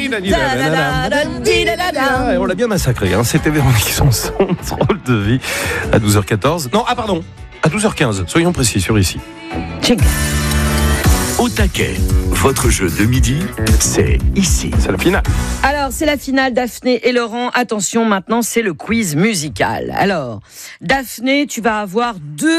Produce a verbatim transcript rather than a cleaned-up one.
Et on l'a bien massacré, hein. C'était Véronique Sanson, drôle de vie, à douze heures quatorze. Non, ah pardon, à douze heures quinze, soyons précis sur ici. Check. Au taquet, votre jeu de midi, c'est ici. C'est la finale. Alors, c'est la finale, Daphné et Laurent. Attention, maintenant, c'est le quiz musical. Alors, Daphné, tu vas avoir deux